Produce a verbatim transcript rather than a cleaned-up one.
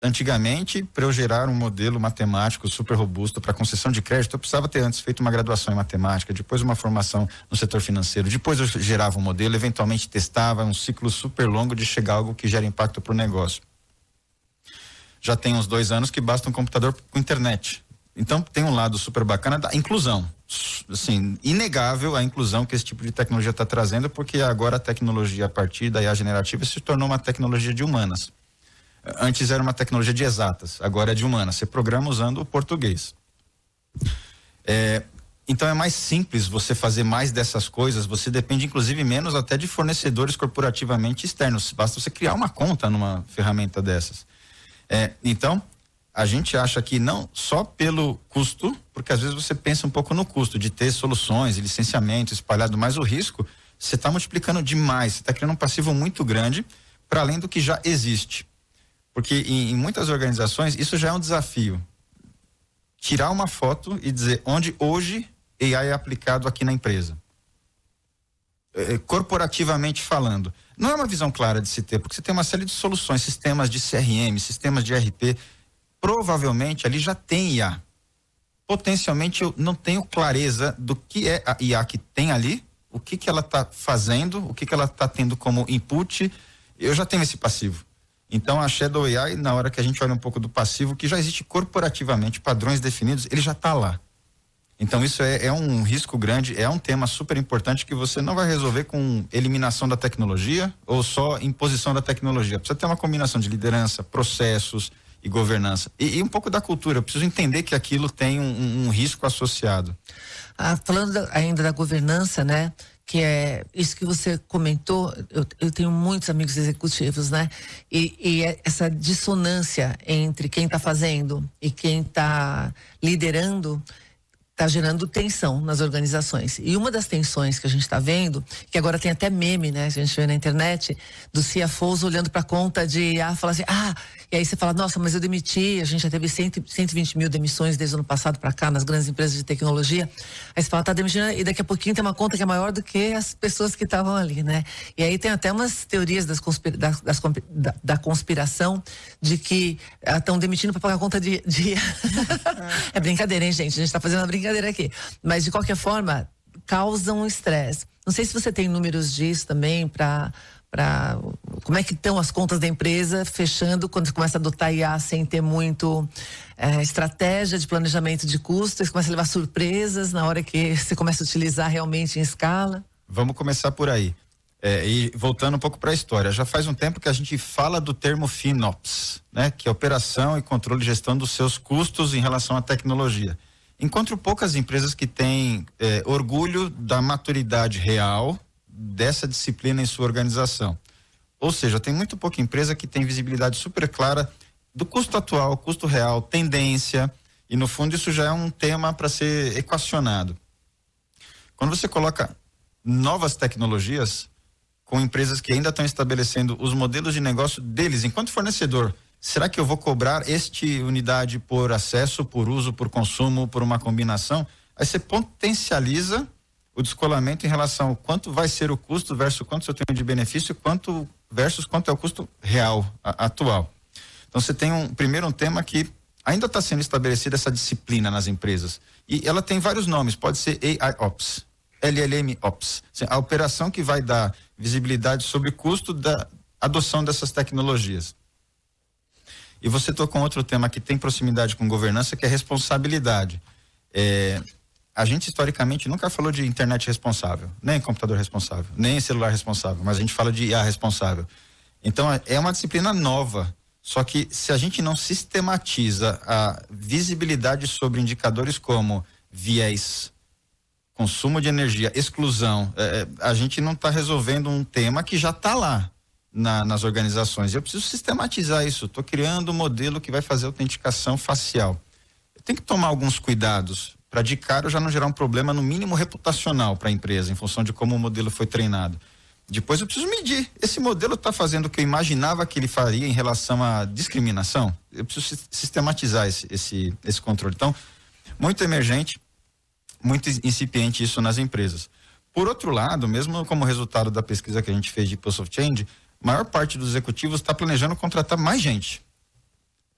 Antigamente, para eu gerar um modelo matemático super robusto para concessão de crédito, eu precisava ter antes feito uma graduação em matemática, depois uma formação no setor financeiro, depois eu gerava um modelo, eventualmente testava, um ciclo super longo de chegar a algo que gera impacto para o negócio. Já tem uns dois anos que basta um computador com internet. Então tem um lado super bacana da inclusão. Assim, inegável a inclusão que esse tipo de tecnologia está trazendo, porque agora a tecnologia a partir da I A generativa se tornou uma tecnologia de humanas. Antes era uma tecnologia de exatas, agora é de humanas. Você programa usando o português. É, então é mais simples você fazer mais dessas coisas. Você depende inclusive menos até de fornecedores corporativamente externos. Basta você criar uma conta numa ferramenta dessas. É, então a gente acha que não só pelo custo, porque às vezes você pensa um pouco no custo de ter soluções e licenciamento espalhado, mas o risco você está multiplicando demais. Você está criando um passivo muito grande para além do que já existe. Porque em, em muitas organizações isso já é um desafio. Tirar uma foto e dizer onde hoje A I é aplicado aqui na empresa. É, corporativamente falando. Não é uma visão clara de se ter, porque você tem uma série de soluções, sistemas de C R M, sistemas de R P. Provavelmente ali já tem I A. Potencialmente eu não tenho clareza do que é a I A que tem ali, o que que ela está fazendo, o que que ela está tendo como input. Eu já tenho esse passivo. Então a Shadow A I, na hora que a gente olha um pouco do passivo, que já existe corporativamente, padrões definidos, ele já está lá. Então isso é, é um risco grande, é um tema super importante que você não vai resolver com eliminação da tecnologia ou só imposição da tecnologia. Precisa ter uma combinação de liderança, processos e governança. E, e um pouco da cultura. Eu preciso entender que aquilo tem um, um, um risco associado. Ah, falando da, ainda da governança, né? Que é isso que você comentou, eu, eu tenho muitos amigos executivos, né? E, e é essa dissonância entre quem está fazendo e quem está liderando está gerando tensão nas organizações. E uma das tensões que a gente está vendo, que agora tem até meme, né? A gente vê na internet, do C F Os olhando para a conta de ah, fala assim, ah, e aí você fala, nossa, mas eu demiti, a gente já teve cento, cento e vinte mil demissões desde o ano passado para cá, nas grandes empresas de tecnologia. Aí você fala, tá demitindo, e daqui a pouquinho tem uma conta que é maior do que as pessoas que estavam ali, né? E aí tem até umas teorias das conspira, das, das, da, da conspiração de que estão ah, demitindo para pagar a conta de... de... É brincadeira, hein, gente? A gente está fazendo uma brincadeira aqui. Mas, de qualquer forma, causam estresse. Não sei se você tem números disso também para... Pra, como é que estão as contas da empresa fechando quando você começa a adotar I A sem ter muito é, estratégia de planejamento de custos, você começa a levar surpresas na hora que você começa a utilizar realmente em escala? Vamos começar por aí. É, e voltando um pouco para a história, já faz um tempo que a gente fala do termo FinOps, né? Que é operação e controle e gestão dos seus custos em relação à tecnologia. Encontro poucas empresas que têm é, orgulho da maturidade real dessa disciplina em sua organização. Ou seja, tem muito pouca empresa que tem visibilidade super clara do custo atual, custo real, tendência, e no fundo isso já é um tema para ser equacionado. Quando você coloca novas tecnologias com empresas que ainda estão estabelecendo os modelos de negócio deles, enquanto fornecedor, será que eu vou cobrar este unidade por acesso, por uso, por consumo, por uma combinação? Aí você potencializa o descolamento em relação ao quanto vai ser o custo versus quanto eu tenho de benefício, quanto versus quanto é o custo real, a, atual. Então você tem um, primeiro um tema que ainda está sendo estabelecida essa disciplina nas empresas. E ela tem vários nomes, pode ser A I Ops, L L M Ops, a operação que vai dar visibilidade sobre o custo da adoção dessas tecnologias. E você tocou com outro tema que tem proximidade com governança, que é responsabilidade. É, a gente historicamente nunca falou de internet responsável, nem computador responsável, nem celular responsável, mas a gente fala de I A responsável. Então é uma disciplina nova, só que se a gente não sistematiza a visibilidade sobre indicadores como viés, consumo de energia, exclusão, é, a gente não está resolvendo um tema que já está lá na, nas organizações. Eu preciso sistematizar isso. Estou criando um modelo que vai fazer autenticação facial. Eu tenho que tomar alguns cuidados para de cara eu já não gerar um problema no mínimo reputacional para a empresa, em função de como o modelo foi treinado. Depois eu preciso medir. Esse modelo está fazendo o que eu imaginava que ele faria em relação à discriminação? Eu preciso sistematizar esse, esse, esse controle. Então, muito emergente, muito incipiente isso nas empresas. Por outro lado, mesmo como resultado da pesquisa que a gente fez de Pulse of Change, a maior parte dos executivos está planejando contratar mais gente.